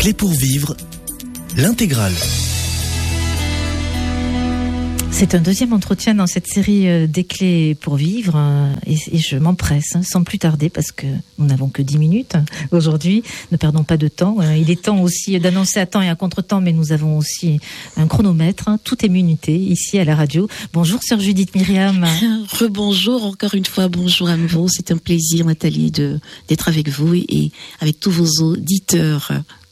Clés pour vivre, l'intégrale. C'est un deuxième entretien dans cette série des clés pour vivre et je m'empresse sans plus tarder parce que nous n'avons que 10 minutes aujourd'hui. Ne perdons pas de temps. Il est temps aussi d'annoncer à temps et à contre-temps, mais nous avons aussi un chronomètre. Tout est minuté ici à la radio. Bonjour sœur Judith Myriam. Rebonjour encore une fois. Bonjour à nouveau. C'est un plaisir Nathalie d'être avec vous et avec tous vos auditeurs.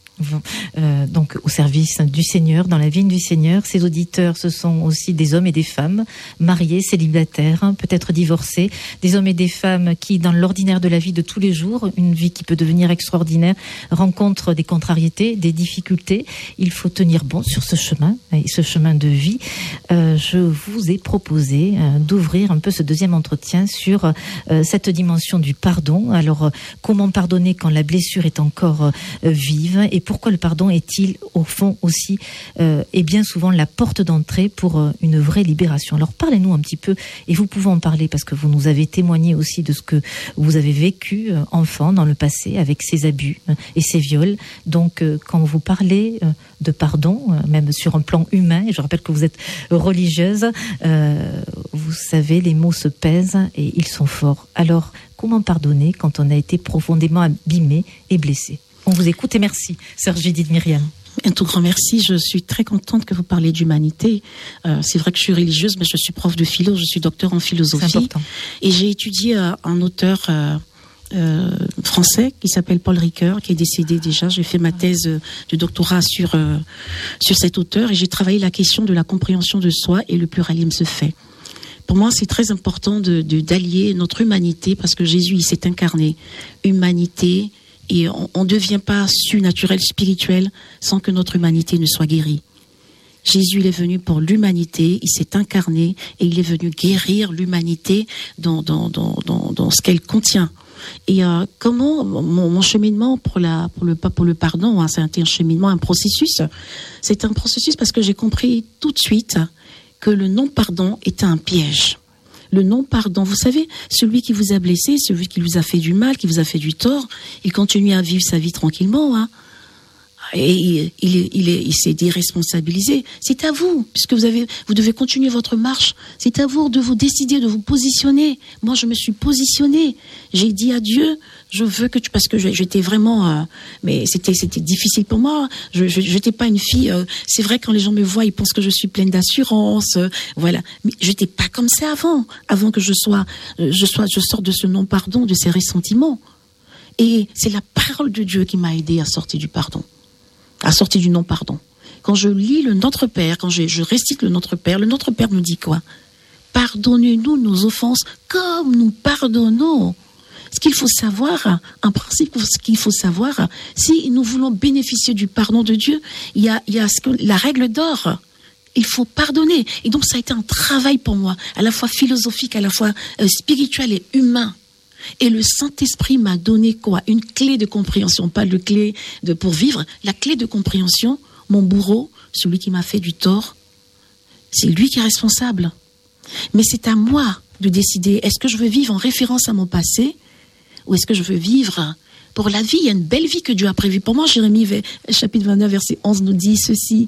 Donc au service du Seigneur, dans la vigne du Seigneur. Ces auditeurs, ce sont aussi des hommes et des femmes mariés, célibataires, peut-être divorcés, des hommes et des femmes qui, dans l'ordinaire de la vie de tous les jours, une vie qui peut devenir extraordinaire, rencontrent des contrariétés, des difficultés. Il faut tenir bon sur ce chemin, et ce chemin de vie. Je vous ai proposé d'ouvrir un peu ce deuxième entretien sur cette dimension du pardon. Alors, comment pardonner quand la blessure est encore vive, et pourquoi le pardon est-il au fond aussi et bien souvent la porte d'entrée pour une vraie libération. Alors parlez-nous un petit peu, et vous pouvez en parler parce que vous nous avez témoigné aussi de ce que vous avez vécu enfant dans le passé avec ces abus et ces viols. Donc quand vous parlez de pardon, même sur un plan humain, et je rappelle que vous êtes religieuse, vous savez, les mots se pèsent et ils sont forts. Alors comment pardonner quand on a été profondément abîmé et blessé? On vous écoute et merci, sœur Judith Myriam. Un tout grand merci. Je suis très contente que vous parliez d'humanité. C'est vrai que je suis religieuse, mais je suis prof de philo, je suis docteur en philosophie. C'est important. Et j'ai étudié un auteur français qui s'appelle Paul Ricoeur, qui est décédé déjà. J'ai fait ma thèse de doctorat sur cet auteur et j'ai travaillé la question de la compréhension de soi et le pluralisme se fait. Pour moi, c'est très important d'allier notre humanité parce que Jésus, il s'est incarné. Humanité. Et on ne devient pas surnaturel, spirituel, sans que notre humanité ne soit guérie. Jésus, il est venu pour l'humanité, il s'est incarné et il est venu guérir l'humanité dans ce qu'elle contient. Et comment mon cheminement pour le pardon, hein, c'est un cheminement, un processus. C'est un processus parce que j'ai compris tout de suite que le non-pardon était un piège. Le non-pardon, vous savez, celui qui vous a blessé, celui qui vous a fait du mal, qui vous a fait du tort, il continue à vivre sa vie tranquillement, hein. Et il s'est déresponsabilisé. C'est à vous, puisque vous devez continuer votre marche. C'est à vous de vous décider, de vous positionner. Moi, je me suis positionnée. J'ai dit à Dieu, je veux que parce que j'étais vraiment, mais c'était difficile pour moi. Je n'étais pas une fille. C'est vrai, quand les gens me voient, ils pensent que je suis pleine d'assurance. Voilà. Mais j'étais pas comme ça avant que je sorte de ce non-pardon, de ces ressentiments. Et c'est la parole de Dieu qui m'a aidée à sortir du pardon. À sortir du non-pardon. Quand je lis le Notre Père, quand je récite le Notre Père nous dit quoi? Pardonnez-nous nos offenses comme nous pardonnons. Ce qu'il faut savoir, un principe, ce qu'il faut savoir, si nous voulons bénéficier du pardon de Dieu, il y a la règle d'or. Il faut pardonner. Et donc ça a été un travail pour moi, à la fois philosophique, à la fois spirituel et humain. Et le Saint-Esprit m'a donné quoi? Une clé de compréhension, pas le clé pour vivre. La clé de compréhension, mon bourreau, celui qui m'a fait du tort, c'est lui qui est responsable. Mais c'est à moi de décider, est-ce que je veux vivre en référence à mon passé ou est-ce que je veux vivre pour la vie? Il y a une belle vie que Dieu a prévue. Pour moi, Jérémie, chapitre 29, verset 11, nous dit ceci.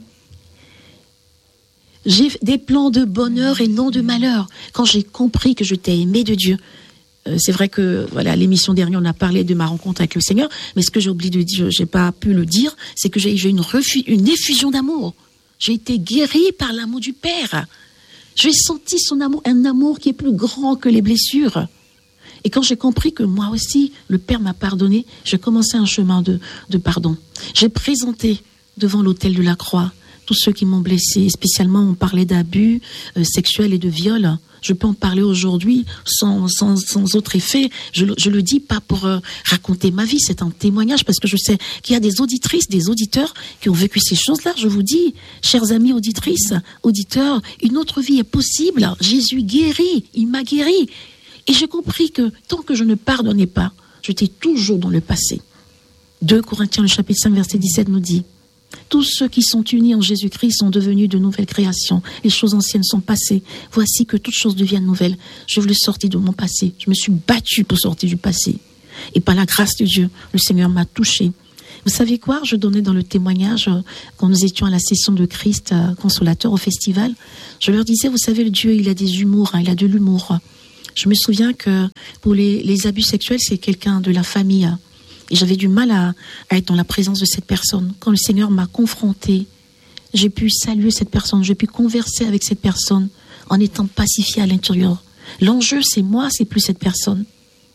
J'ai des plans de bonheur et non de malheur. Quand j'ai compris que je t'ai aimé de Dieu, c'est vrai que voilà, l'émission dernière, on a parlé de ma rencontre avec le Seigneur, mais ce que j'ai oublié de dire, j'ai pas pu le dire, c'est que j'ai eu une effusion d'amour. J'ai été guérie par l'amour du Père. J'ai senti son amour, un amour qui est plus grand que les blessures. Et quand j'ai compris que moi aussi, le Père m'a pardonné, j'ai commencé un chemin de pardon. J'ai présenté devant l'autel de la croix tous ceux qui m'ont blessé. Spécialement, on parlait d'abus sexuels et de viols. Je peux en parler aujourd'hui sans autre effet. Je le dis pas pour raconter ma vie, c'est un témoignage parce que je sais qu'il y a des auditrices, des auditeurs qui ont vécu ces choses-là. Je vous dis, chers amis auditrices, auditeurs, une autre vie est possible. Jésus guérit, il m'a guéri. Et j'ai compris que tant que je ne pardonnais pas, j'étais toujours dans le passé. 2 Corinthiens, le chapitre 5, verset 17 nous dit: tous ceux qui sont unis en Jésus-Christ sont devenus de nouvelles créations. Les choses anciennes sont passées. Voici que toutes choses deviennent nouvelles. Je voulais sortir de mon passé. Je me suis battue pour sortir du passé. Et par la grâce de Dieu, le Seigneur m'a touchée, Vous savez quoi? Je donnais dans le témoignage, quand nous étions à la session de Christ Consolateur au festival, je leur disais, vous savez, le Dieu, il a des humours, il a de l'humour. Je me souviens que pour les abus sexuels, c'est quelqu'un de la famille. Et j'avais du mal à être dans la présence de cette personne. Quand le Seigneur m'a confrontée, j'ai pu saluer cette personne, j'ai pu converser avec cette personne en étant pacifiée à l'intérieur. L'enjeu, c'est moi, c'est plus cette personne.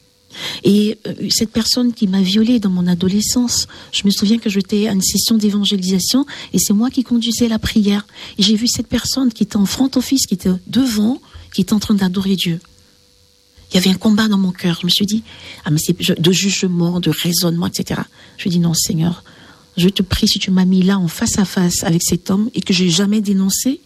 Et cette personne qui m'a violée dans mon adolescence, je me souviens que j'étais à une session d'évangélisation et c'est moi qui conduisais la prière. Et j'ai vu cette personne qui était en front office, qui était devant, qui était en train d'adorer Dieu. Il y avait un combat dans mon cœur. Je me suis dit, mais c'est de jugement, de raisonnement, etc. Je me dis, non, Seigneur, je te prie, si tu m'as mis là en face à face avec cet homme et que j'ai jamais dénoncé,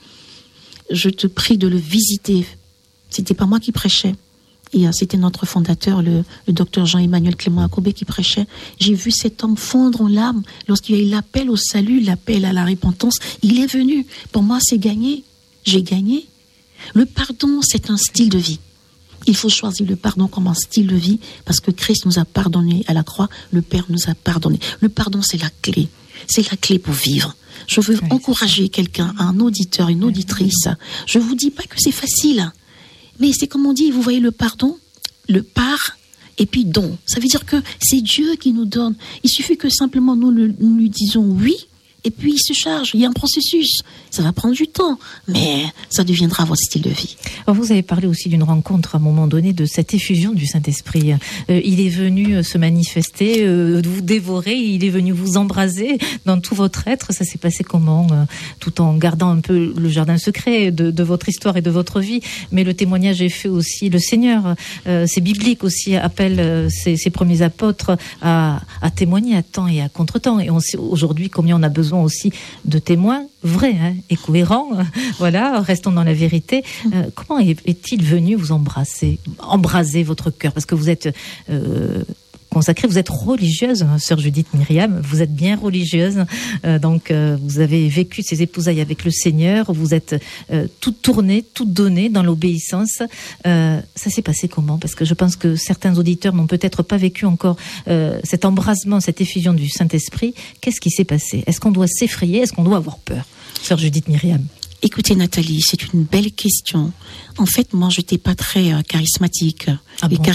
je te prie de le visiter. C'était pas moi qui prêchais. Et c'était notre fondateur, le docteur Jean-Emmanuel Clément Akobé qui prêchait. J'ai vu cet homme fondre en larmes lorsqu'il y a eu l'appel au salut, l'appel à la repentance. Il est venu. Pour moi, c'est gagné. J'ai gagné. Le pardon, c'est un style de vie. Il faut choisir le pardon comme un style de vie parce que Christ nous a pardonné à la croix, le Père nous a pardonné. Le pardon, c'est la clé. C'est la clé pour vivre. Je veux encourager quelqu'un, un auditeur, une auditrice. Je vous dis pas que c'est facile. Mais c'est comme on dit, vous voyez le pardon, le par et puis don. Ça veut dire que c'est Dieu qui nous donne. Il suffit que simplement nous lui disons oui et puis il se charge. Il y a un processus. Ça va prendre du temps, mais ça deviendra votre style de vie. Alors vous avez parlé aussi d'une rencontre à un moment donné, de cette effusion du Saint-Esprit. Il est venu se manifester, vous dévorer, il est venu vous embraser dans tout votre être. Ça s'est passé comment? Tout en gardant un peu le jardin secret de votre histoire et de votre vie. Mais le témoignage est fait aussi. Le Seigneur, c'est biblique aussi, appelle ses premiers apôtres à témoigner à temps et à contre-temps. Et on sait aujourd'hui combien on a besoin aussi de témoins vrais et cohérents. Voilà, restons dans la vérité. Comment est-il venu vous embraser votre cœur? Parce que vous êtes consacrée, vous êtes religieuse, sœur Judith Myriam, vous êtes bien religieuse, donc vous avez vécu ces épousailles avec le Seigneur, vous êtes toute tournée, toute donnée dans l'obéissance. Ça s'est passé comment? Parce que je pense que certains auditeurs n'ont peut-être pas vécu encore cet embrasement, cette effusion du Saint-Esprit. Qu'est-ce qui s'est passé? Est-ce qu'on doit s'effrayer? Est-ce qu'on doit avoir peur? Sœur Judith Myriam. Écoutez Nathalie, c'est une belle question. En fait, moi, je n'étais pas très charismatique. Ah bon?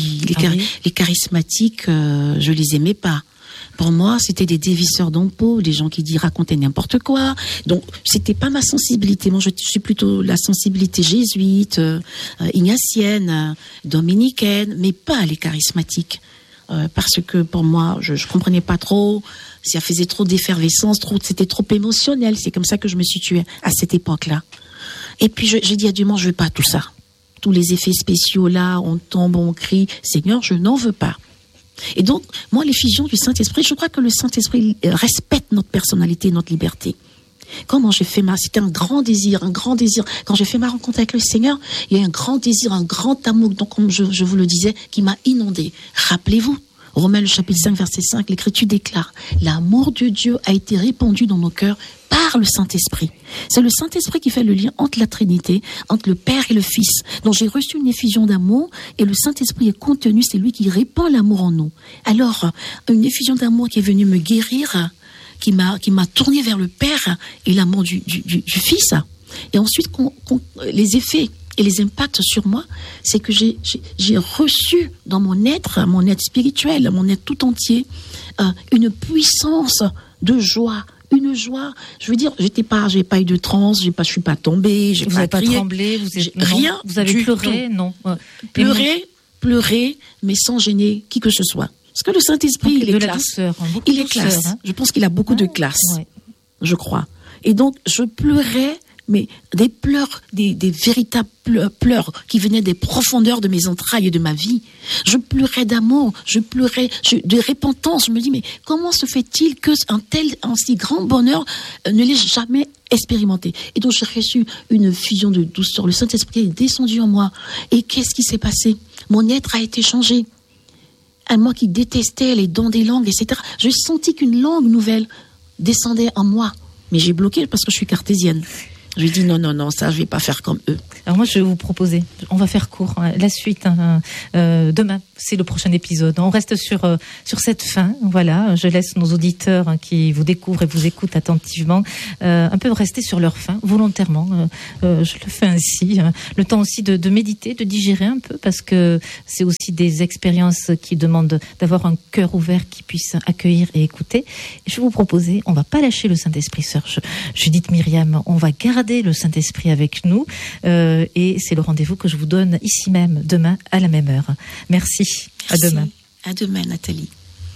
Les charismatiques, je les aimais pas. Pour moi, c'était des dévisseurs d'impôts, des gens qui racontaient n'importe quoi. Donc, c'était pas ma sensibilité. Moi, je suis plutôt la sensibilité jésuite, ignatienne, dominicaine, mais pas les charismatiques. Parce que pour moi, je comprenais pas trop, ça faisait trop d'effervescence, c'était trop émotionnel. C'est comme ça que je me situais à cette époque-là. Et puis j'ai dit à Dieu, moi je veux pas tout ça. Tous les effets spéciaux là, on tombe, on crie, Seigneur, je n'en veux pas. Et donc, moi, l'effusion du Saint-Esprit, je crois que le Saint-Esprit respecte notre personnalité, notre liberté. Comment j'ai fait c'était un grand désir. Quand j'ai fait ma rencontre avec le Seigneur, il y a un grand désir, un grand amour, donc comme je vous le disais, qui m'a inondé. Rappelez-vous, Romains le chapitre 5, verset 5, l'Écriture déclare, l'amour de Dieu a été répandu dans nos cœurs par le Saint-Esprit. C'est le Saint-Esprit qui fait le lien entre la Trinité, entre le Père et le Fils. Donc j'ai reçu une effusion d'amour et le Saint-Esprit est contenu, c'est lui qui répand l'amour en nous. Alors, une effusion d'amour qui est venue me guérir, qui m'a tourné vers le Père et l'amour du Fils. Et ensuite, les effets et les impacts sur moi, c'est que j'ai reçu dans mon être spirituel, mon être tout entier, une puissance de joie. Une joie, je veux dire, j'ai pas eu de transe, je suis pas tombée, vous n'avez pas tremblé, rien, vous avez pleuré, tout. Non. Pleurer, mais sans gêner qui que ce soit. Parce que le Saint-Esprit, il est classe. Il est classe. Je pense qu'il a beaucoup de classe, je crois. Et donc, je pleurais, mais des pleurs, des véritables pleurs qui venaient des profondeurs de mes entrailles et de ma vie. Je pleurais d'amour, je pleurais de repentance. Je me dis, mais comment se fait-il que un si grand bonheur ne l'ait jamais expérimenté? Et donc, j'ai reçu une fusion de douceur. Le Saint-Esprit est descendu en moi. Et qu'est-ce qui s'est passé? Mon être a été changé. À moi qui détestais les dons des langues, etc. J'ai senti qu'une langue nouvelle descendait en moi. Mais j'ai bloqué parce que je suis cartésienne. Je lui dis non, ça, je vais pas faire comme eux. Alors moi, je vais vous proposer, on va faire court, hein, la suite. Demain, c'est le prochain épisode. On reste sur cette fin. Voilà, je laisse nos auditeurs qui vous découvrent et vous écoutent attentivement un peu rester sur leur faim, volontairement. Je le fais ainsi. Le temps aussi de méditer, de digérer un peu, parce que c'est aussi des expériences qui demandent d'avoir un cœur ouvert qui puisse accueillir et écouter. Et je vais vous proposer, on va pas lâcher le Saint-Esprit, sœur Judith Myriam, on va garder le Saint-Esprit avec nous et c'est le rendez-vous que je vous donne ici même, demain à la même heure. Merci. À demain. À demain, Nathalie.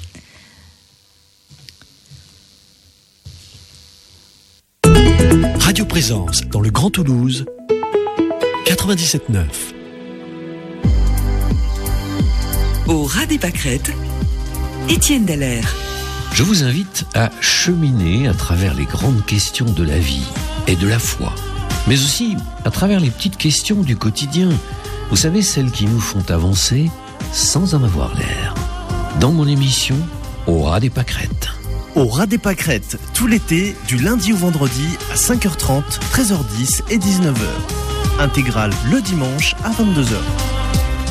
Radio Présence dans le Grand Toulouse, 97.9. Au ras des pâquerettes, Étienne Dallaire. Je vous invite à cheminer à travers les grandes questions de la vie et de la foi, mais aussi à travers les petites questions du quotidien. Vous savez, celles qui nous font avancer sans en avoir l'air. Dans mon émission, Au ras des pâquerettes. Au ras des pâquerettes, tout l'été, du lundi au vendredi à 5h30, 13h10 et 19h. Intégrale le dimanche à 22h.